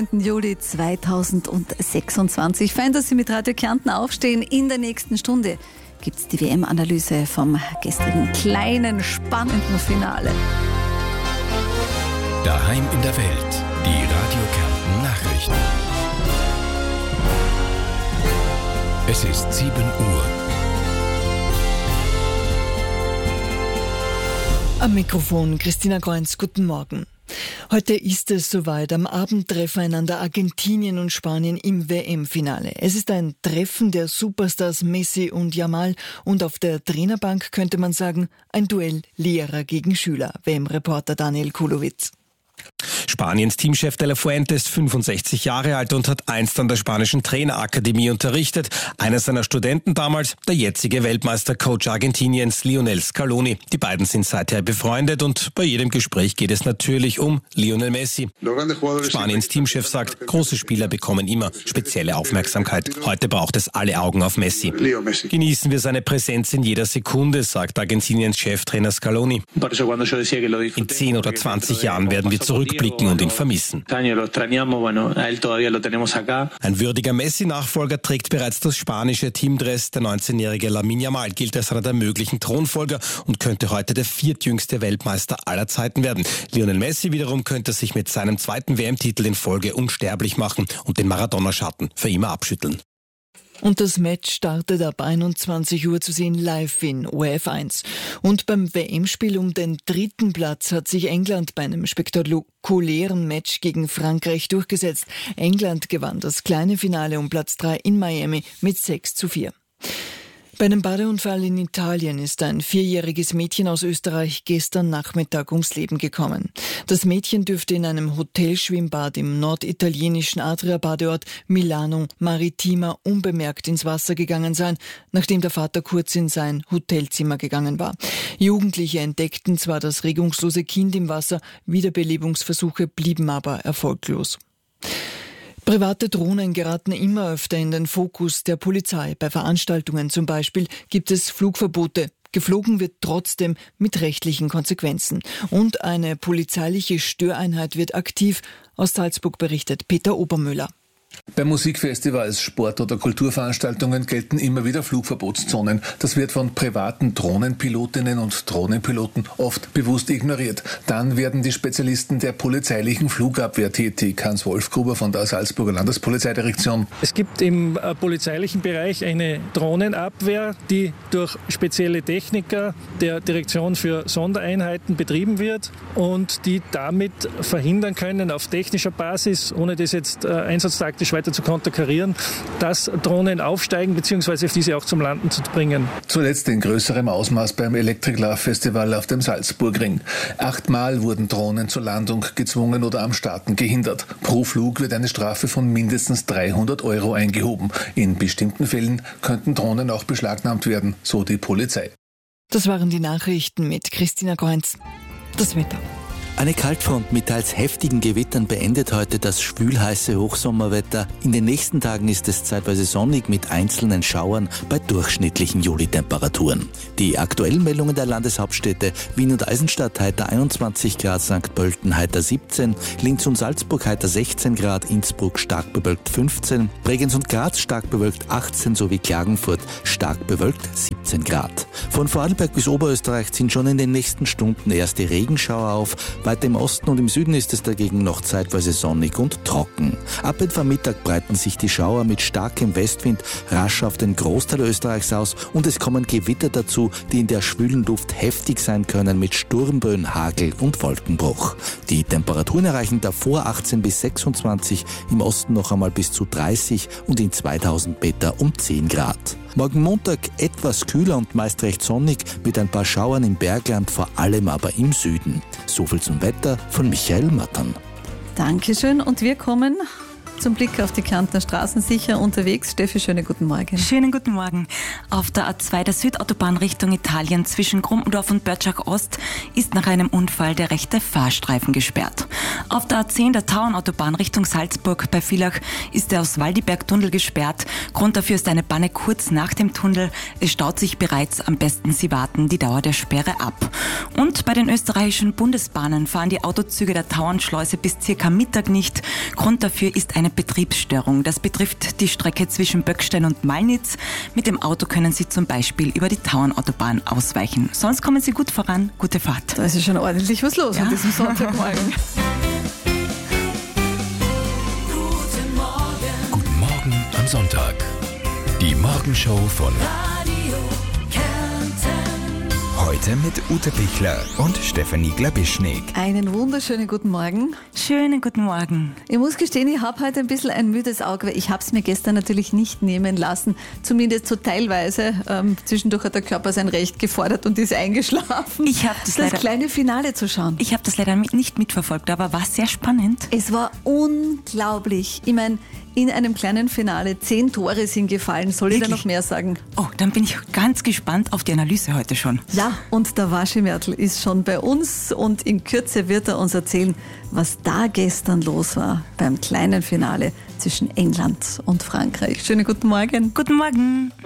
Juli 2026. Fein, dass Sie mit Radio Kärnten aufstehen. In der nächsten Stunde gibt es die WM-Analyse vom gestrigen kleinen, spannenden Finale. Daheim in der Welt, die Radio Kärnten Nachrichten. Es ist 7 Uhr. Am Mikrofon Christina Goenz, guten Morgen. Heute ist es soweit. Am Abend treffen einander Argentinien und Spanien im WM-Finale. Es ist ein Treffen der Superstars Messi und Yamal und auf der Trainerbank könnte man sagen, ein Duell Lehrer gegen Schüler. WM-Reporter Daniel Kulowitz. Spaniens Teamchef De La Fuente ist 65 Jahre alt und hat einst an der spanischen Trainerakademie unterrichtet. Einer seiner Studenten damals, der jetzige Weltmeister-Coach Argentiniens Lionel Scaloni. Die beiden sind seither befreundet und bei jedem Gespräch geht es natürlich um Lionel Messi. Spaniens Teamchef sagt, große Spieler bekommen immer spezielle Aufmerksamkeit. Heute braucht es alle Augen auf Messi. Genießen wir seine Präsenz in jeder Sekunde, sagt Argentiniens Cheftrainer Scaloni. In 10 oder 20 Jahren werden wir zurückblicken und ihn vermissen. Ein würdiger Messi-Nachfolger trägt bereits das spanische Teamdress. Der 19-jährige Lamine Yamal gilt als einer der möglichen Thronfolger und könnte heute der viertjüngste Weltmeister aller Zeiten werden. Lionel Messi wiederum könnte sich mit seinem zweiten WM-Titel in Folge unsterblich machen und den Maradona-Schatten für immer abschütteln. Und das Match startet ab 21 Uhr zu sehen live in ORF 1. Und beim WM-Spiel um den 3. Platz hat sich England bei einem spektakulären Match gegen Frankreich durchgesetzt. England gewann das kleine Finale um Platz 3 in Miami mit 6:4. Bei einem Badeunfall in Italien ist ein 4-jähriges Mädchen aus Österreich gestern Nachmittag ums Leben gekommen. Das Mädchen dürfte in einem Hotelschwimmbad im norditalienischen Adria-Badeort Milano Maritima unbemerkt ins Wasser gegangen sein, nachdem der Vater kurz in sein Hotelzimmer gegangen war. Jugendliche entdeckten zwar das regungslose Kind im Wasser, Wiederbelebungsversuche blieben aber erfolglos. Private Drohnen geraten immer öfter in den Fokus der Polizei. Bei Veranstaltungen zum Beispiel gibt es Flugverbote. Geflogen wird trotzdem mit rechtlichen Konsequenzen. Und eine polizeiliche Störeinheit wird aktiv. Aus Salzburg berichtet Peter Obermüller. Bei Musikfestivals, Sport- oder Kulturveranstaltungen gelten immer wieder Flugverbotszonen. Das wird von privaten Drohnenpilotinnen und Drohnenpiloten oft bewusst ignoriert. Dann werden die Spezialisten der polizeilichen Flugabwehr tätig. Hans-Wolf Gruber von der Salzburger Landespolizeidirektion. Es gibt im polizeilichen Bereich eine Drohnenabwehr, die durch spezielle Techniker der Direktion für Sondereinheiten betrieben wird und die damit verhindern können, auf technischer Basis, ohne das jetzt einsatztaktisch weiter zu konterkarieren, dass Drohnen aufsteigen bzw. auf diese auch zum Landen zu bringen. Zuletzt in größerem Ausmaß beim Electric Love Festival auf dem Salzburgring. 8-mal wurden Drohnen zur Landung gezwungen oder am Starten gehindert. Pro Flug wird eine Strafe von mindestens 300 € eingehoben. In bestimmten Fällen könnten Drohnen auch beschlagnahmt werden, so die Polizei. Das waren die Nachrichten mit Christina Goenz. Das Wetter. Eine Kaltfront mit teils heftigen Gewittern beendet heute das schwülheiße Hochsommerwetter. In den nächsten Tagen ist es zeitweise sonnig mit einzelnen Schauern bei durchschnittlichen Juli-Temperaturen. Die aktuellen Meldungen der Landeshauptstädte: Wien und Eisenstadt heiter 21 Grad, St. Pölten heiter 17, Linz und Salzburg heiter 16 Grad, Innsbruck stark bewölkt 15, Bregenz und Graz stark bewölkt 18 sowie Klagenfurt stark bewölkt 17 Grad. Von Vorarlberg bis Oberösterreich ziehen schon in den nächsten Stunden erste Regenschauer auf. Weiter im Osten und im Süden ist es dagegen noch zeitweise sonnig und trocken. Ab etwa Mittag breiten sich die Schauer mit starkem Westwind rasch auf den Großteil Österreichs aus und es kommen Gewitter dazu, die in der schwülen Luft heftig sein können mit Sturmböen, Hagel und Wolkenbruch. Die Temperaturen erreichen davor 18 bis 26, im Osten noch einmal bis zu 30 und in 2000 Meter um 10 Grad. Morgen Montag etwas kühler und meist recht sonnig mit ein paar Schauern im Bergland, vor allem aber im Süden. Soviel zum Wetter von Michael Mattern. Dankeschön und wir kommen zum Blick auf die Kärntner Straßen sicher unterwegs. Steffi, schönen guten Morgen. Schönen guten Morgen. Auf der A2 der Südautobahn Richtung Italien zwischen Grumbendorf und Börtschach Ost ist nach einem Unfall der rechte Fahrstreifen gesperrt. Auf der A10 der Tauernautobahn Richtung Salzburg bei Villach ist der Oswaldiberg-Tunnel gesperrt. Grund dafür ist eine Panne kurz nach dem Tunnel. Es staut sich bereits. Am besten Sie warten die Dauer der Sperre ab. Und bei den österreichischen Bundesbahnen fahren die Autozüge der Tauernschleuse bis circa Mittag nicht. Grund dafür ist eine Betriebsstörung. Das betrifft die Strecke zwischen Böckstein und Malnitz. Mit dem Auto können Sie zum Beispiel über die Tauernautobahn ausweichen. Sonst kommen Sie gut voran. Gute Fahrt. Da ist ja schon ordentlich was los an diesem Sonntagmorgen. Guten Morgen am Sonntag. Die Morgenshow von Radio Kärnten. Heute mit Ute Pichler und Stefanie Glabischnik. Einen wunderschönen guten Morgen. Schönen guten Morgen. Ich muss gestehen, ich habe heute ein bisschen ein müdes Auge, weil ich habe es mir gestern natürlich nicht nehmen lassen. Zumindest so teilweise. Zwischendurch hat der Körper sein Recht gefordert und ist eingeschlafen. Ich habe das kleine Finale zu schauen. Ich habe das leider nicht mitverfolgt, aber war sehr spannend. Es war unglaublich. Ich meine, in einem kleinen Finale 10 Tore sind gefallen. Soll ich da noch mehr sagen? Oh, dann bin ich ganz gespannt auf die Analyse heute schon. Ja, und der Waschi-Mertl ist schon bei uns und in Kürze wird er uns erzählen, was da gestern los war beim kleinen Finale zwischen England und Frankreich. Schönen guten Morgen. Guten Morgen.